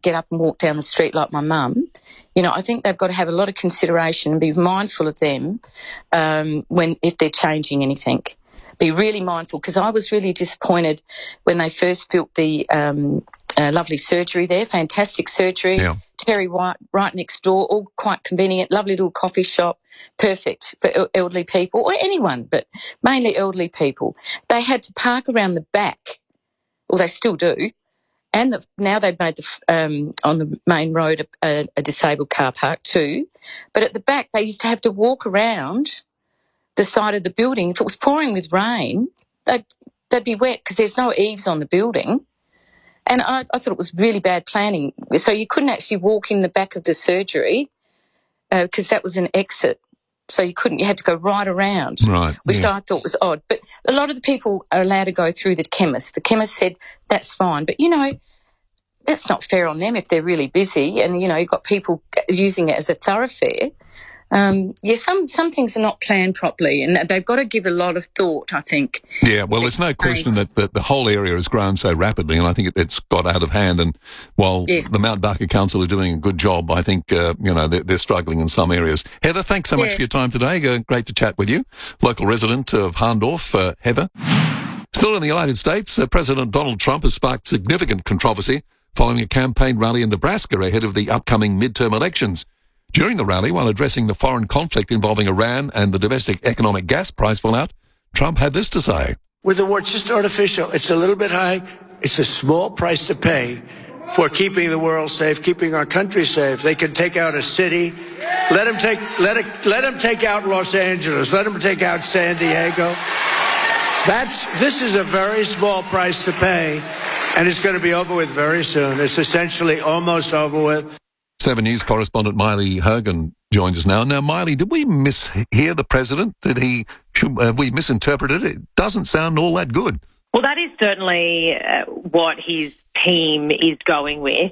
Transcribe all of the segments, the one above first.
get up and walk down the street like my mum. You know, I think they've got to have a lot of consideration and be mindful of them if they're changing anything. Be really mindful, because I was really disappointed when they first built the lovely surgery there, fantastic surgery. Yeah. Terry White right next door, all quite convenient, lovely little coffee shop, perfect for elderly people, or anyone, but mainly elderly people. They had to park around the back, well, they still do, and now they've made on the main road a disabled car park too, but at the back they used to have to walk around the side of the building. If it was pouring with rain, they'd be wet because there's no eaves on the building. And I thought it was really bad planning. So you couldn't actually walk in the back of the surgery because that was an exit. So you had to go right around, which I thought was odd. But a lot of the people are allowed to go through the chemist. The chemist said that's fine. But, you know, that's not fair on them if they're really busy and, you know, you've got people using it as a thoroughfare. Some things are not planned properly, and they've got to give a lot of thought, I think. Yeah, well, there's no question that the whole area has grown so rapidly, and I think it's got out of hand. And while the Mount Barker Council are doing a good job, I think, they're struggling in some areas. Heather, thanks so much for your time today. Great to chat with you. Local resident of Hahndorf, Heather. Still in the United States, President Donald Trump has sparked significant controversy following a campaign rally in Nebraska ahead of the upcoming midterm elections. During the rally, while addressing the foreign conflict involving Iran and the domestic economic gas price fallout, Trump had this to say. With the word just artificial, it's a little bit high. It's a small price to pay for keeping the world safe, keeping our country safe. They can take out a city. Let them take out Los Angeles. Let them take out San Diego. This is a very small price to pay, and it's going to be over with very soon. It's essentially almost over with. 7 News correspondent Miley Hogan joins us now. Now, Miley, did we mishear the president? Have we misinterpreted it? It doesn't sound all that good. Well, that is certainly what his team is going with.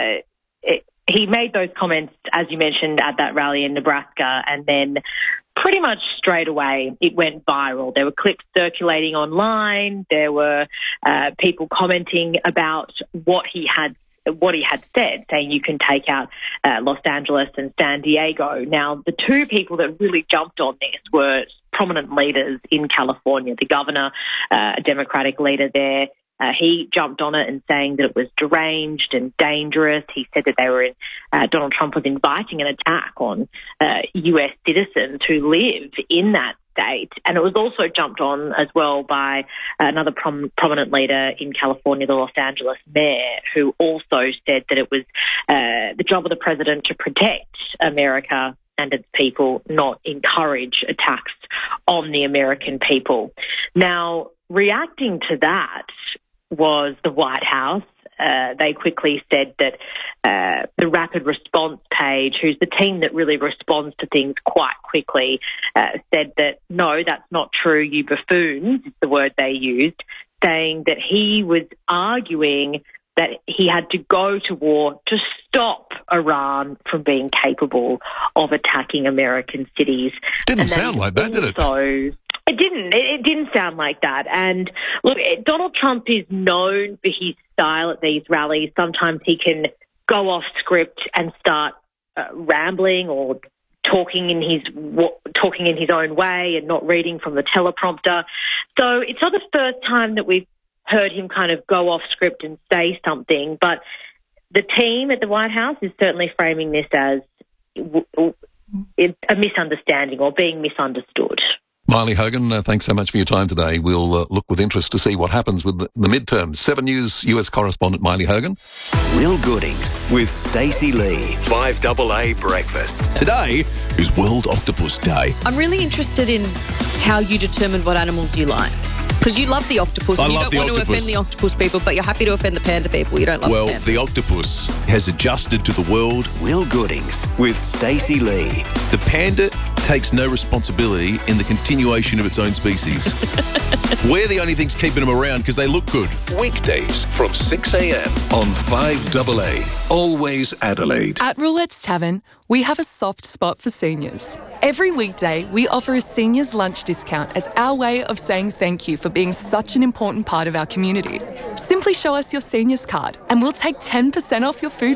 He made those comments, as you mentioned, at that rally in Nebraska, and then pretty much straight away it went viral. There were clips circulating online. There were people commenting about what he had said, saying you can take out Los Angeles and San Diego. Now, the two people that really jumped on this were prominent leaders in California. The governor, a Democratic leader there, he jumped on it and saying that it was deranged and dangerous. He said that Donald Trump was inviting an attack on US citizens who live in that state. And it was also jumped on as well by another prominent leader in California, the Los Angeles mayor, who also said that it was the job of the president to protect America and its people, not encourage attacks on the American people. Now, reacting to that was the White House. They quickly said that the Rapid Response page, who's the team that really responds to things quite quickly, said that, no, that's not true, you buffoons, is the word they used, saying that he was arguing that he had to go to war to stop Iran from being capable of attacking American cities. Didn't sound like that, did it? It didn't. It didn't sound like that. And look, Donald Trump is known for his style at these rallies. Sometimes he can go off script and start rambling or talking in his own way and not reading from the teleprompter. So it's not the first time that we've heard him kind of go off script and say something. But the team at the White House is certainly framing this as a misunderstanding or being misunderstood. Miley Hogan, thanks so much for your time today. We'll look with interest to see what happens with the midterms. 7 News US correspondent Miley Hogan. Will Goodings with Stacey Lee. 5AA Breakfast. Today is World Octopus Day. I'm really interested in how you determine what animals you like. Because you love the octopus. And you don't want to offend the octopus people, but you're happy to offend the panda people. You don't love the panda. Well, the octopus has adjusted to the world. Will Goodings with Stacey Lee. The panda takes no responsibility in the continuation of its own species. We're the only things keeping them around because they look good. Weekdays from 6 a.m. on 5AA. Always Adelaide. At Roulette's Tavern, we have a soft spot for seniors. Every weekday, we offer a seniors lunch discount as our way of saying thank you for being such an important part of our community. Simply show us your seniors card and we'll take 10% off your food